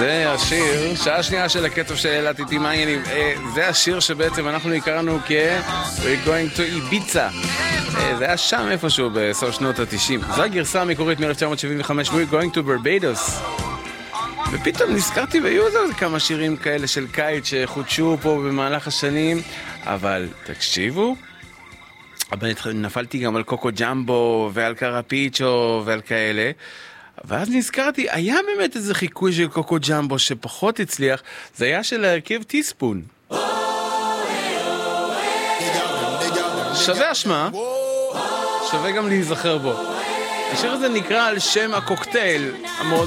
זה השיר, שעה שנייה של הקצב של אילת איתי, מה העניינים? זה השיר שבעצם אנחנו הכרנו We're going to Ibiza. זה היה שם איפשהו בסוף שנות ה-90. זו הגרסה המקורית מ-1975, We're going to Barbados. ופתאום נזכרתי והיו עוד כמה שירים כאלה של קיץ שחודשו פה במהלך השנים, אבל תקשיבו, נפלתי גם על קוקו ג'מבו ועל קראפיצ'ו ועל כאלה, ואז נזכרתי, היה באמת איזה חיקוי של קוקו ג'מבו שפחות הצליח, זה היה של הרכב טיספון. שווה השמה, שווה גם להיזכר בו. השיר הזה נקרא על שם הקוקטייל המאוד